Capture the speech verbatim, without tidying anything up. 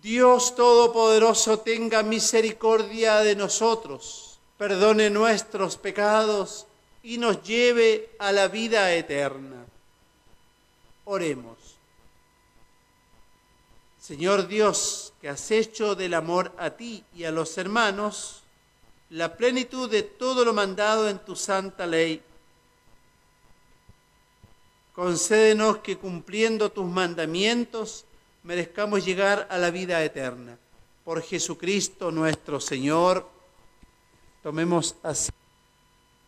Dios Todopoderoso tenga misericordia de nosotros, perdone nuestros pecados y nos lleve a la vida eterna. Oremos. Señor Dios, que has hecho del amor a ti y a los hermanos la plenitud de todo lo mandado en tu santa ley, concédenos que cumpliendo tus mandamientos merezcamos llegar a la vida eterna. Por Jesucristo nuestro Señor. Tomemos asiento.